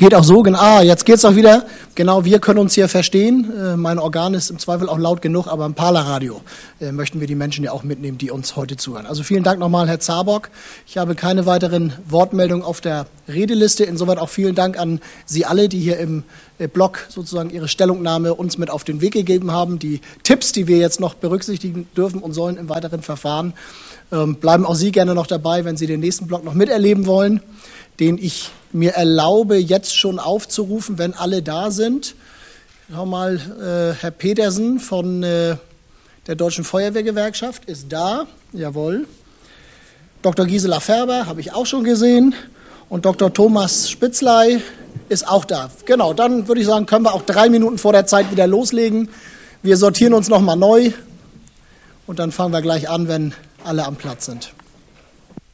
Geht auch so, genau. Jetzt geht's auch wieder. Genau, wir können uns hier verstehen. Mein Organ ist im Zweifel auch laut genug, aber im Parlerradio möchten wir die Menschen ja auch mitnehmen, die uns heute zuhören. Also vielen Dank nochmal, Herr Zaborg. Ich habe keine weiteren Wortmeldungen auf der Redeliste. Insoweit auch vielen Dank an Sie alle, die hier im Blog sozusagen Ihre Stellungnahme uns mit auf den Weg gegeben haben. Die Tipps, die wir jetzt noch berücksichtigen dürfen und sollen im weiteren Verfahren. Bleiben auch Sie gerne noch dabei, wenn Sie den nächsten Blog noch miterleben wollen, den ich mir erlaube, jetzt schon aufzurufen, wenn alle da sind. Schau mal, Herr Petersen von der Deutschen Feuerwehrgewerkschaft ist da. Jawohl. Dr. Gisela Färber habe ich auch schon gesehen. Und Dr. Thomas Spitzley ist auch da. Genau, dann würde ich sagen, können wir auch 3 Minuten vor der Zeit wieder loslegen. Wir sortieren uns nochmal neu und dann fangen wir gleich an, wenn alle am Platz sind.